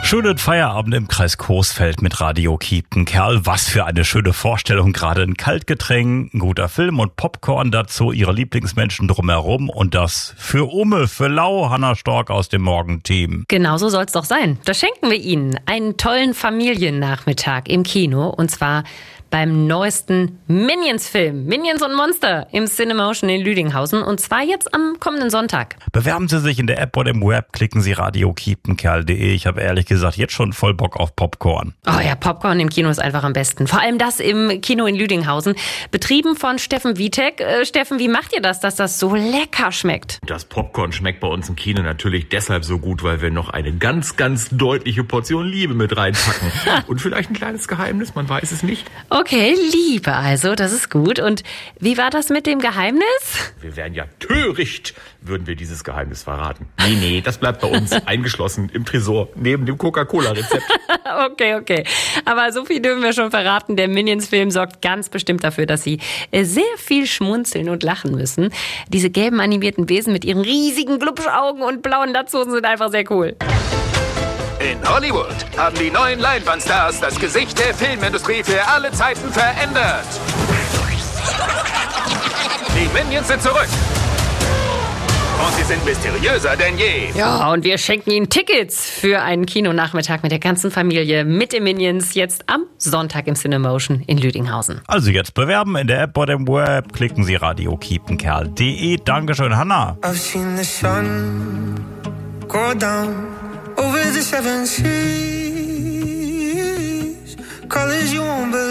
Schönen Feierabend im Kreis Coesfeld mit Radio Kiepenkerl. Was für eine schöne Vorstellung. Gerade ein Kaltgetränk, ein guter Film und Popcorn dazu, ihre Lieblingsmenschen drumherum. Und das für Umme, für Lau, Hanna Stork aus dem Morgenteam. Genau so soll's doch sein. Das schenken wir Ihnen. Einen tollen Familiennachmittag im Kino. Und zwar beim neuesten Minions-Film. Minions und Monster im Cinemotion in Lüdinghausen. Und zwar jetzt am kommenden Sonntag. Bewerben Sie sich in der App oder im Web. Klicken Sie radiokiepenkerl.de. Ich habe ehrlich gesagt jetzt schon voll Bock auf Popcorn. Oh ja, Popcorn im Kino ist einfach am besten. Vor allem das im Kino in Lüdinghausen. Betrieben von Steffen Wietek. Steffen, wie macht ihr das, dass das so lecker schmeckt? Das Popcorn schmeckt bei uns im Kino natürlich deshalb so gut, weil wir noch eine ganz, ganz deutliche Portion Liebe mit reinpacken. Und vielleicht ein kleines Geheimnis, man weiß es nicht. Okay, Liebe also, das ist gut. Und wie war das mit dem Geheimnis? Wir wären ja töricht, würden wir dieses Geheimnis verraten. Nee, das bleibt bei uns eingeschlossen im Tresor, neben dem Coca-Cola-Rezept. Okay. Aber so viel dürfen wir schon verraten. Der Minions-Film sorgt ganz bestimmt dafür, dass Sie sehr viel schmunzeln und lachen müssen. Diese gelben animierten Wesen mit ihren riesigen Glubschaugen und blauen Latzhosen sind einfach sehr cool. In Hollywood haben die neuen Leinwandstars das Gesicht der Filmindustrie für alle Zeiten verändert. Die Minions sind zurück. Und sie sind mysteriöser denn je. Ja, und wir schenken Ihnen Tickets für einen Kinonachmittag mit der ganzen Familie mit den Minions jetzt am Sonntag im Cinemotion in Lüdinghausen. Also jetzt bewerben in der App oder im Web. Klicken Sie radiokiepenkerl.de. Dankeschön, Hanna. I've seen the sun go down over the seven seas, colors you won't believe.